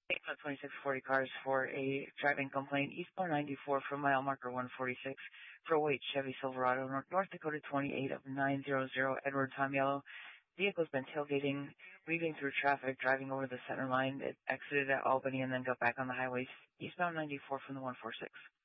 2640 cars for a driving complaint eastbound 94 from mile marker 146 for a white Chevy Silverado, North Dakota 28 of 900 Edward Tom Yellow. Vehicle's been tailgating, weaving through traffic, driving over the center line. It exited at Albany and then got back on the highway eastbound 94 from the 146.